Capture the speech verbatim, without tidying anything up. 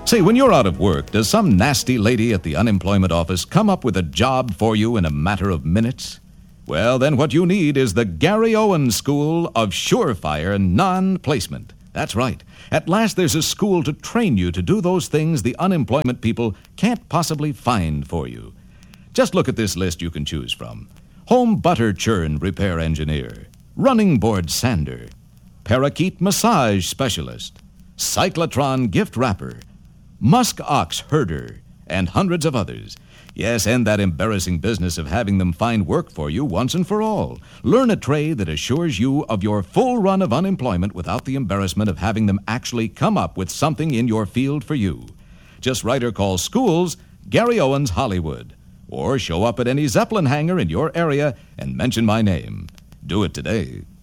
Say, when you're out of work, does some nasty lady at the unemployment office come up with a job for you in a matter of minutes? Well, then what you need is the Gary Owens School of Surefire Non-Placement. That's right. At last there's a school to train you to do those things the unemployment people can't possibly find for you. Just look at this list you can choose from. Home butter churn repair engineer, running board sander, parakeet massage specialist, cyclotron gift wrapper, musk ox herder, and hundreds of others. Yes, and that embarrassing business of having them find work for you once and for all. Learn a trade that assures you of your full run of unemployment without the embarrassment of having them actually come up with something in your field for you. Just write or call Schools, Gary Owens, Hollywood. Or show up at any Zeppelin hangar in your area and mention my name. Do it today.